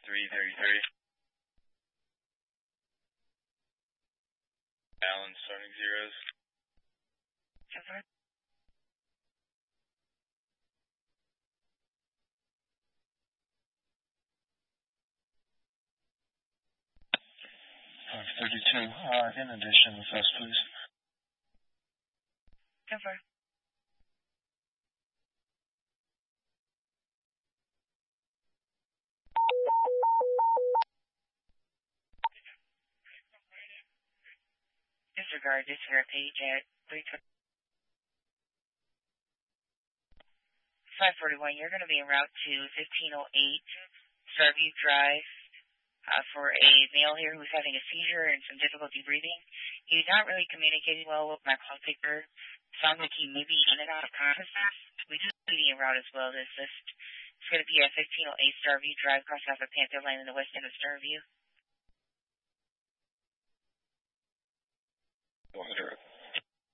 333. Allen starting zeros. 10-4. 32. In addition, the first, please. 10-4. Disregard page at 541. You're going to be en route to 1508 Starview Drive for a male here who's having a seizure and some difficulty breathing. He's not really communicating well with my call taker. Sounds like he may be in and out of consciousness. We just be en route as well to assist. It's going to be at 1508 Starview Drive, across off of Panther Lane in the west end of Starview.